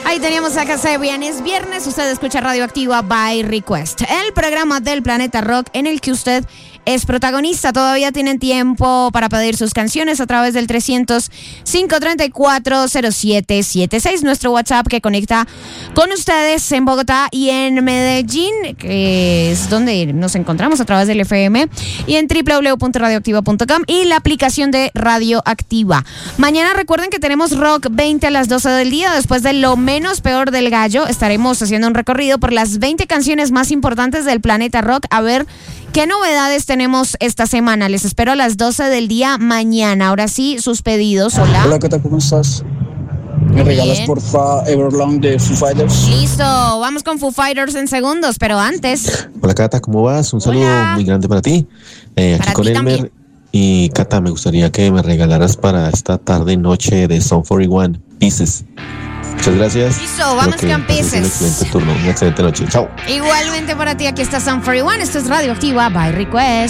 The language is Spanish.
Ahí teníamos a Kasabian. Es viernes, usted escucha Radioactiva by Request, el programa del Planeta Rock en el que usted es protagonista. Todavía tienen tiempo para pedir sus canciones a través del 300-534-0776, nuestro WhatsApp que conecta con ustedes en Bogotá y en Medellín, que es donde nos encontramos a través del FM, y en www.radioactiva.com y la aplicación de Radioactiva. Mañana recuerden que tenemos Rock 20 a las 12 del día. Después de Lo Menos Peor del Gallo, estaremos haciendo un recorrido por las 20 canciones más importantes del Planeta Rock. A ver qué novedades tenemos esta semana. Les espero a las 12 del día mañana. Ahora sí, sus pedidos. Hola. Hola, ¿qué tal? ¿Cómo estás? ¿Me regalas porfa Everlong de Foo Fighters? Listo, vamos con Foo Fighters en segundos, pero antes. Hola Cata, ¿cómo vas? Un saludo muy grande para ti. Aquí con Elmer. Y Cata, me gustaría que me regalaras para esta tarde noche de Sum 41 Pieces. Muchas gracias. Listo, vamos con Pieces. Un excelente turno, una excelente noche. Chao. Igualmente para ti, aquí está Sum 41. Esto es Radioactiva by Request.